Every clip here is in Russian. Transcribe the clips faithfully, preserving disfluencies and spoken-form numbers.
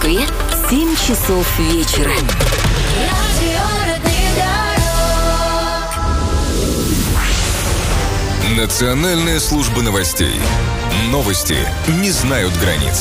Москве семь часов вечера. Национальная служба новостей. Новости не знают границ.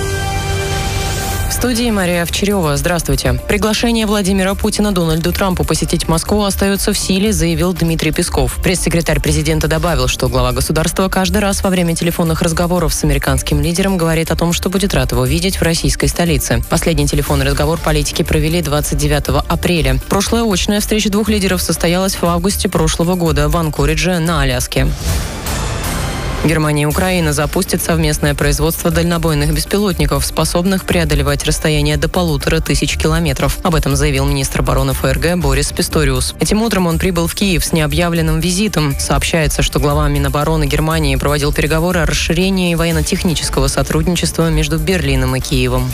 В студии Мария Овчарева. Здравствуйте. Приглашение Владимира Путина Дональду Трампу посетить Москву остается в силе, заявил Дмитрий Песков. Пресс-секретарь президента добавил, что глава государства каждый раз во время телефонных разговоров с американским лидером говорит о том, что будет рад его видеть в российской столице. Последний телефонный разговор политики провели двадцать девятого апреля. Прошлая очная встреча двух лидеров состоялась в августе прошлого года в Анкоридже на Аляске. Германия и Украина запустят совместное производство дальнобойных беспилотников, способных преодолевать расстояние до полутора тысяч километров. Об этом заявил министр обороны ФРГ Борис Писториус. Этим утром он прибыл в Киев с необъявленным визитом. Сообщается, что глава Минобороны Германии проводил переговоры о расширении военно-технического сотрудничества между Берлином и Киевом.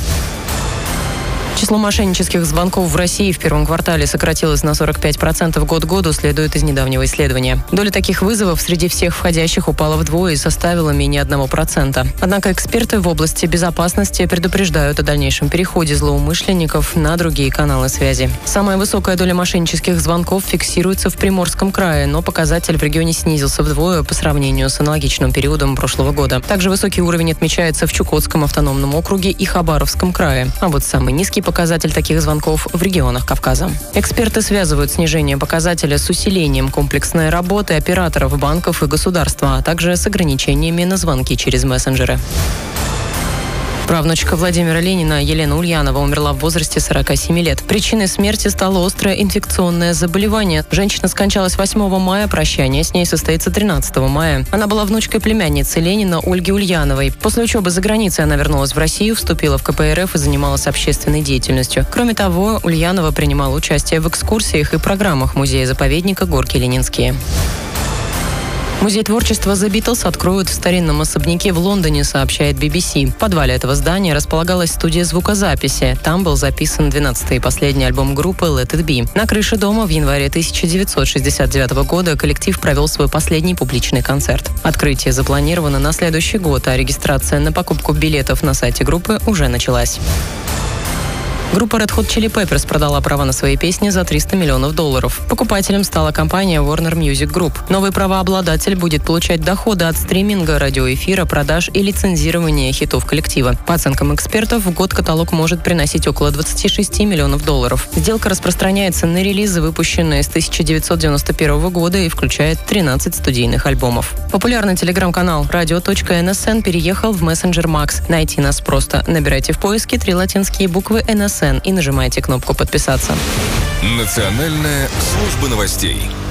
Число мошеннических звонков в России в первом квартале сократилось на сорок пять процентов год к году, следует из недавнего исследования. Доля таких вызовов среди всех входящих упала вдвое и составила менее одного процента. Однако эксперты в области безопасности предупреждают о дальнейшем переходе злоумышленников на другие каналы связи. Самая высокая доля мошеннических звонков фиксируется в Приморском крае, но показатель в регионе снизился вдвое по сравнению с аналогичным периодом прошлого года. Также высокий уровень отмечается в Чукотском автономном округе и Хабаровском крае. А вот самый низкий показатель таких звонков в регионах Кавказа. Эксперты связывают снижение показателя с усилением комплексной работы операторов банков и государства, а также с ограничениями на звонки через мессенджеры. Правнучка Владимира Ленина Елена Ульянова умерла в возрасте сорока семи лет. Причиной смерти стало острое инфекционное заболевание. Женщина скончалась восьмого мая, прощание с ней состоится тринадцатого мая. Она была внучкой племянницы Ленина Ольги Ульяновой. После учебы за границей она вернулась в Россию, вступила в ка пэ эр эф и занималась общественной деятельностью. Кроме того, Ульянова принимала участие в экскурсиях и программах музея-заповедника «Горки Ленинские». Музей творчества The Beatles откроют в старинном особняке в Лондоне, сообщает би би си. В подвале этого здания располагалась студия звукозаписи. Там был записан двенадцатый и последний альбом группы Let It Be. На крыше дома в январе тысяча девятьсот шестьдесят девятого года коллектив провел свой последний публичный концерт. Открытие запланировано на следующий год, а регистрация на покупку билетов на сайте группы уже началась. Группа Red Hot Chili Peppers продала права на свои песни за триста миллионов долларов. Покупателем стала компания Warner Music Group. Новый правообладатель будет получать доходы от стриминга, радиоэфира, продаж и лицензирования хитов коллектива. По оценкам экспертов, в год каталог может приносить около двадцати шести миллионов долларов. Сделка распространяется на релизы, выпущенные с тысяча девятьсот девяносто первого года и включает тринадцать студийных альбомов. Популярный телеграм-канал радио точка эн эс эн переехал в мессенджер Макс. Найти нас просто. Набирайте в поиске три латинские буквы эн эс эн и нажимайте кнопку «Подписаться». Национальная служба новостей.